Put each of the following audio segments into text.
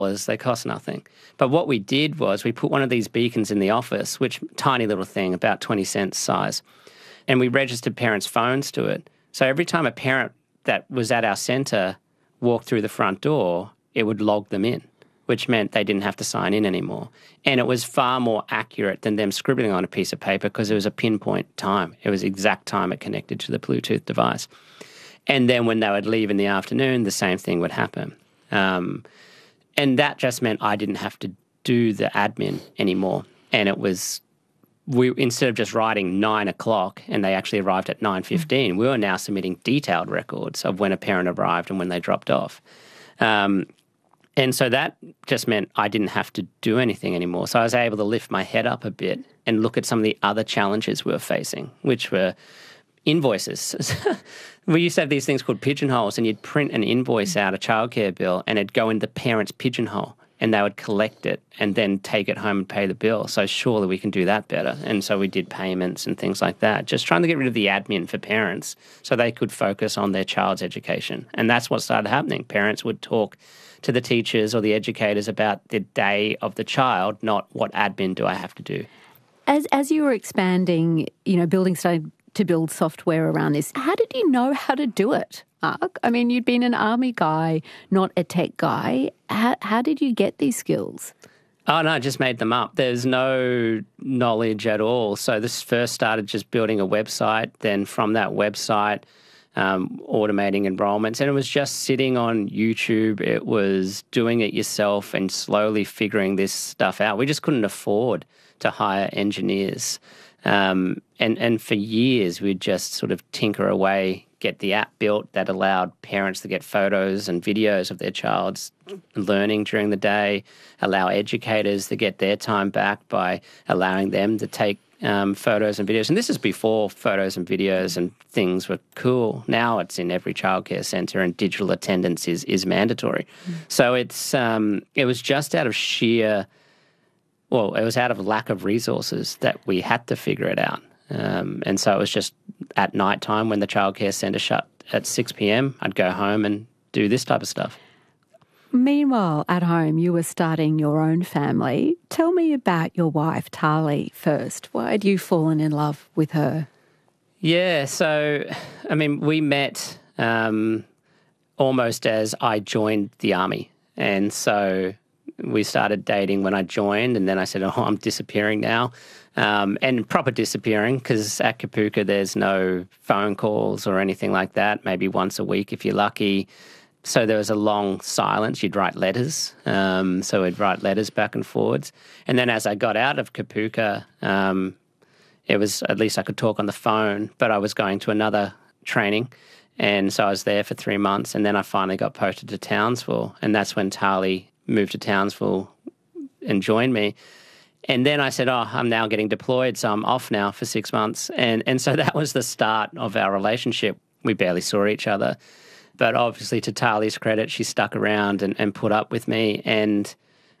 They cost nothing. But what we did was we put one of these beacons in the office, which tiny little thing, about 20 cents size, and we registered parents' phones to it. So every time a parent that was at our centre walked through the front door, it would log them in, which meant they didn't have to sign in anymore. And it was far more accurate than them scribbling on a piece of paper because it was a pinpoint time. It was exact time it connected to the Bluetooth device. And then when they would leave in the afternoon, the same thing would happen. And that just meant I didn't have to do the admin anymore. And it was, instead of just writing 9 o'clock and they actually arrived at 9:15, we were now submitting detailed records of when a parent arrived and when they dropped off. And so that just meant I didn't have to do anything anymore. So I was able to lift my head up a bit and look at some of the other challenges we were facing, which were invoices. We used to have these things called pigeonholes, and you'd print an invoice out, a childcare bill, and it'd go in the parent's pigeonhole, and they would collect it and then take it home and pay the bill. So surely we can do that better. And so we did payments and things like that, just trying to get rid of the admin for parents so they could focus on their child's education. And that's what started happening. Parents would talk to the teachers or the educators about the day of the child, not what admin do I have to do. As you were expanding, starting to build software around this, how did you know how to do it, Mark? I mean, you'd been an army guy, not a tech guy. How did you get these skills? Oh, no, I just made them up. There's no knowledge at all. So this first started just building a website. Then from that website, automating enrollments. And it was just sitting on YouTube. It was doing it yourself and slowly figuring this stuff out. We just couldn't afford to hire engineers. And for years, we'd just sort of tinker away, get the app built that allowed parents to get photos and videos of their child's learning during the day, allow educators to get their time back by allowing them to take photos and videos. And this is before photos and videos and things were cool. Now it's in every childcare centre and digital attendance is mandatory. So it was just out of it was out of lack of resources that we had to figure it out. And so it was just at night time when the childcare centre shut at 6 p.m, I'd go home and do this type of stuff. Meanwhile, at home, you were starting your own family. Tell me about your wife, Tali, first. Why had you fallen in love with her? Yeah, so, I mean, we met almost as I joined the army. And so we started dating when I joined, and then I said, I'm disappearing now. And proper disappearing, because at Kapooka there's no phone calls or anything like that, maybe once a week if you're lucky. So there was a long silence. You'd write letters. So we'd write letters back and forwards. And then as I got out of Kapooka, it was at least I could talk on the phone, but I was going to another training. And so I was there for 3 months, and then I finally got posted to Townsville. And that's when Tali moved to Townsville and joined me. And then I said, I'm now getting deployed, so I'm off now for 6 months. And so that was the start of our relationship. We barely saw each other. But obviously, to Tali's credit, she stuck around and put up with me. And,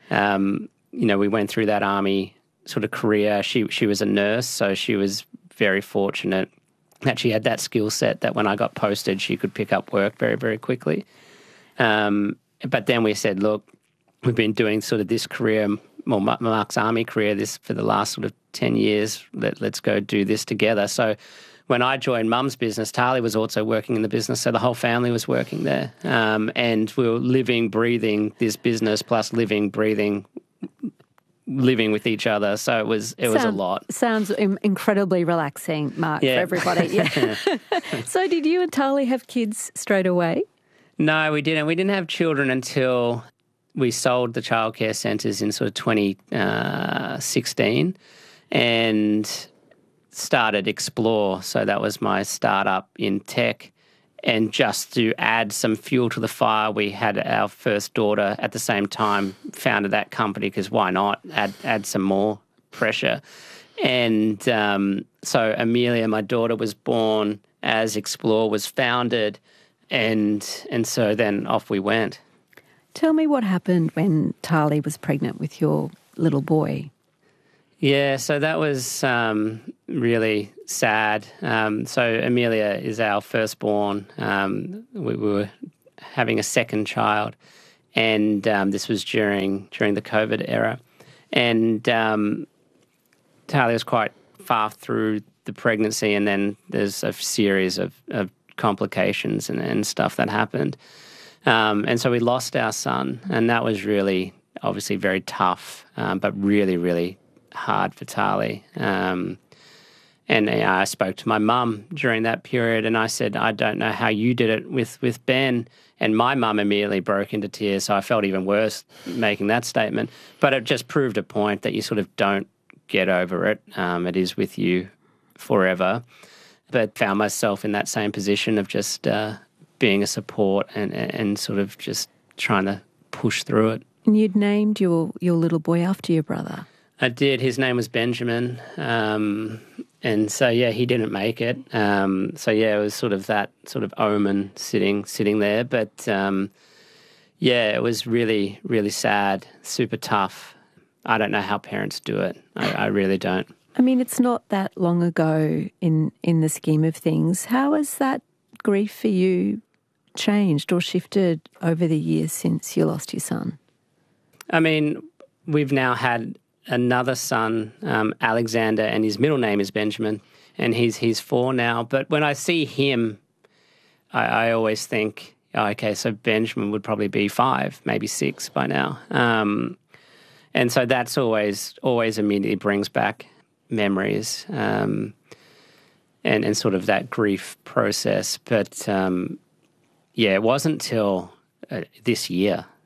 we went through that army sort of career. She was a nurse, so she was very fortunate that she had that skill set that when I got posted, she could pick up work very, very quickly. But then we said, look, we've been doing sort of this career, Mark's army career, this for the last sort of 10 years. Let's go do this together. So when I joined Mum's business, Tali was also working in the business, so the whole family was working there. And we were living, breathing this business, plus living with each other. So it was a lot. Sounds incredibly relaxing, Mark, for everybody. Yeah. So did you and Tali have kids straight away? No, we didn't. We didn't have children until we sold the childcare centres in sort of 2016 and started Explore. So that was my startup in tech. And just to add some fuel to the fire, we had our first daughter at the same time, founded that company because why not add some more pressure. And so Amelia, my daughter, was born as Explore was founded. And so then off we went. Tell me what happened when Tali was pregnant with your little boy. Yeah, so that was really sad. So Amelia is our firstborn. We were having a second child, And this was during the COVID era. And Talia was quite far through the pregnancy, and then there's a series of complications and stuff that happened. And so we lost our son, and that was really, obviously very tough, but really, really hard for Tali. And I spoke to my mum during that period, and I said, I don't know how you did it with Ben. And my mum immediately broke into tears, so I felt even worse making that statement. But it just proved a point that you sort of don't get over it. It is with you forever. But found myself in that same position of just being a support and sort of just trying to push through it. And you'd named your little boy after your brother. I did. His name was Benjamin. And so, yeah, he didn't make it. So, yeah, it was sort of that sort of omen sitting there. But, yeah, it was really, really sad, super tough. I don't know how parents do it. I really don't. I mean, it's not that long ago in the scheme of things. How has that grief for you changed or shifted over the years since you lost your son? I mean, we've now had another son, Alexander, and his middle name is Benjamin, and he's 4 now. But when I see him, I always think, oh, okay, so Benjamin would probably be 5, maybe 6 by now. And so that's always immediately brings back memories and sort of that grief process. But, yeah, it wasn't till this year